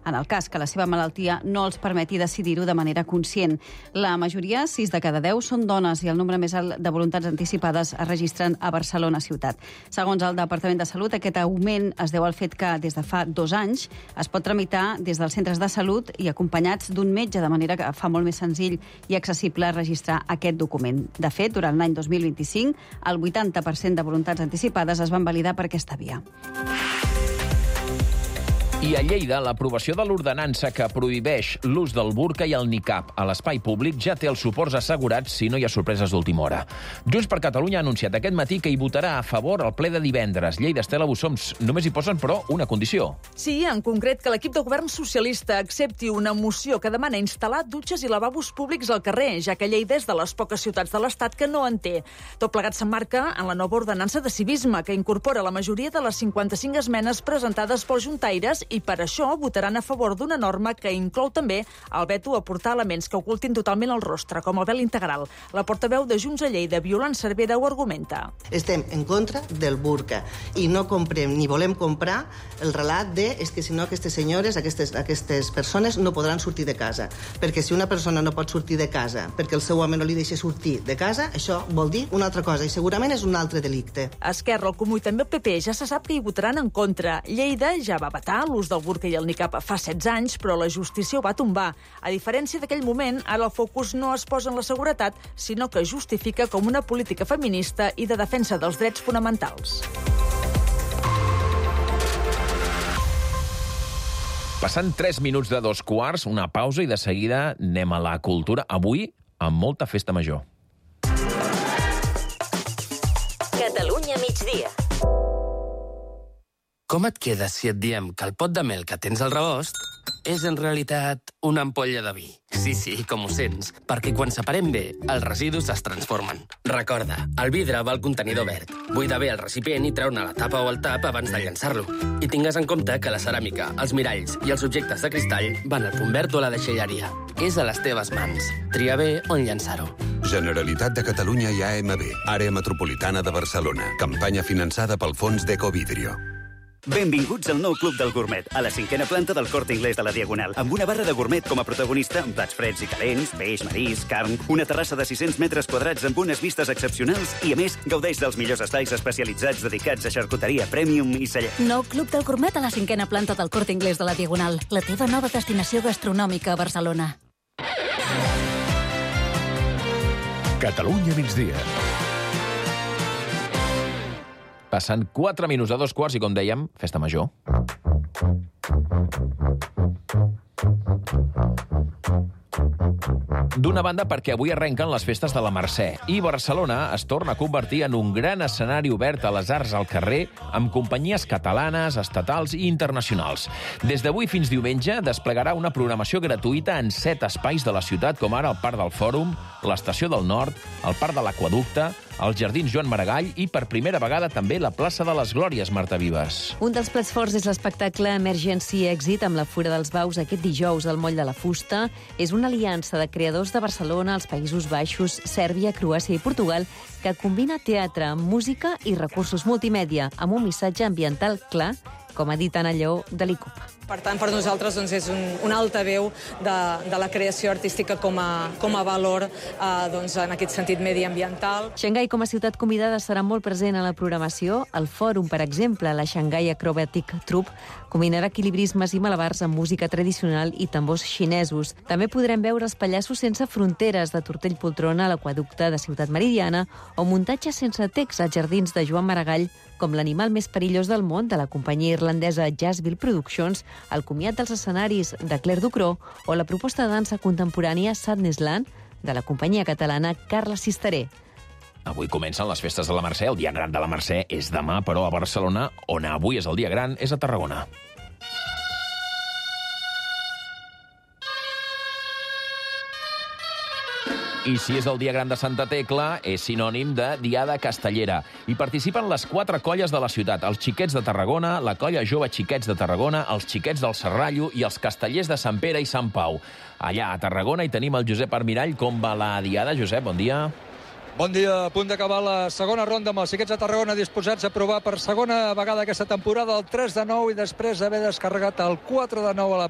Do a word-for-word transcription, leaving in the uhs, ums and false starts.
en el cas que la seva malaltia no els permeti decidir-ho de manera conscient. La majoria, sis de cada deu, són dones i el nombre més alt de voluntats anticipades es registren a Barcelona ciutat. Segons el Departament de Salut, aquest augment es deu al fet que des de fa dos anys es pot tramitar des dels centres de salut i acompanyats d'un metge, de manera que fa molt més senzill i accessible registrar aquest document. De fet, durant l'any dos mil vint-i-cinc, el vuitanta per cent de voluntats anticipades es van validar per aquesta via. I a Lleida, l'aprovació de l'ordenança que prohibeix l'ús del burca i el nicab a l'espai públic ja té els suports assegurats si no hi ha sorpreses d'última hora. Junts per Catalunya ha anunciat aquest matí que hi votarà a favor al ple de divendres. Lleida, Estela Bussoms, només hi posen, però, una condició. Sí, en concret, que l'equip de govern socialista accepti una moció que demana instal·lar dutxes i lavabos públics al carrer, ja que Lleida és de les poques ciutats de l'Estat que no en té. Tot plegat s'emmarca en la nova ordenança de civisme, que incorpora la majoria de les cinquanta-cinc esmenes presentades pels juntaires i per això votaran a favor d'una norma que inclou també el veto a portar elements que ocultin totalment el rostre, com el vel integral. La portaveu de Junts a Lleida, Violant Cervera, ho argumenta. Estem en contra del burca i no comprem ni volem comprar el relat de és que si no aquestes senyores, aquestes, aquestes persones no podran sortir de casa. Perquè si una persona no pot sortir de casa perquè el seu home no li deixa sortir de casa, això vol dir una altra cosa i segurament és un altre delicte. Esquerra, el Comú i també el P P ja se sap que hi votaran en contra. Lleida ja va vetar l'ús del burca i el nicab fa setze anys, però la justícia ho va tombar. A diferència d'aquell moment, ara el focus no es posa en la seguretat, sinó que justifica com una política feminista i de defensa dels drets fonamentals. Passant tres minuts de dos quarts, una pausa i de seguida anem a la cultura. Avui, amb molta festa major. Catalunya migdia. Com et quedes si et diem que el pot de mel que tens al rebost és en realitat una ampolla de vi? Sí, sí, com ho sents, perquè quan separem bé, els residus es transformen. Recorda, el vidre va al contenidor verd. Buida bé el recipient i treu-ne la tapa o el tap abans de llançar-lo. I tingues en compte que la ceràmica, els miralls i els objectes de cristall van al punt verd o a la deixalleria. És a les teves mans. Tria bé on llançar-ho. Generalitat de Catalunya i A M B, Àrea Metropolitana de Barcelona. Campanya finançada pel Fons d'Ecovidrio. Benvinguts al nou Club del Gourmet, a la cinquena planta del Corte Inglés de la Diagonal, amb una barra de gourmet com a protagonista, amb plats freds i calents, peix, marisc, carn, una terrassa de sis-cents metres quadrats amb unes vistes excepcionals i, a més, gaudeix dels millors espais especialitzats dedicats a xarcuteria premium i celler. Nou Club del Gourmet a la cinquena planta del Corte Inglés de la Diagonal, la teva nova destinació gastronòmica a Barcelona. Catalunya migdia. Passant quatre minuts a dos quarts i, com dèiem, festa major. D'una banda, perquè avui arrenquen les festes de la Mercè i Barcelona es torna a convertir en un gran escenari obert a les arts al carrer amb companyies catalanes, estatals i internacionals. Des d'avui fins diumenge desplegarà una programació gratuïta en set espais de la ciutat, com ara el Parc del Fòrum, l'Estació del Nord, el Parc de l'Aqüeducte, els Jardins Joan Maragall i, per primera vegada, també la plaça de les Glòries, Marta Vives. Un dels plats forts és l'espectacle Emergency Exit amb la Fura dels Baus aquest dijous al Moll de la Fusta. És una aliança de creadors de Barcelona, els Països Baixos, Sèrbia, Croàcia i Portugal que combina teatre, música i recursos multimèdia amb un missatge ambiental clar, com ha dit Anna Lleó de l'I C U P. Per tant, per nosaltres doncs, és un, una altaveu de, de la creació artística com a, com a valor eh, doncs, en aquest sentit mediambiental. Xangai, com a ciutat convidada, serà molt present a la programació. El Fòrum, per exemple, la Shanghai Acrobatic Troupe, combinarà equilibrismes i malabars amb música tradicional i tambors xinesos. També podrem veure els pallassos sense fronteres de Tortell Poltrona a l'Aqüeducte de Ciutat Meridiana o muntatges sense text als Jardins de Joan Maragall, com l'animal més perillós del món de la companyia irlandesa Jazzville Productions, el comiat dels escenaris de Claire Ducrot o la proposta de dansa contemporània Sadnessland de la companyia catalana Carla Sisteré. Avui comencen les festes de la Mercè. El dia gran de la Mercè és demà, però a Barcelona, on avui és el dia gran, és a Tarragona. I si és el dia gran de Santa Tecla, és sinònim de Diada Castellera. Hi participen les quatre colles de la ciutat, els Xiquets de Tarragona, la colla jove Xiquets de Tarragona, els Xiquets del Serrallo i els Castellers de Sant Pere i Sant Pau. Allà, a Tarragona, hi tenim el Josep Armirall. Com va la Diada, Josep? Bon dia. Bon dia, a punt d'acabar la segona ronda amb els Xiquets de Tarragona disposats a provar per segona vegada aquesta temporada el tres de nou i després d'haver descarregat el quatre de nou a la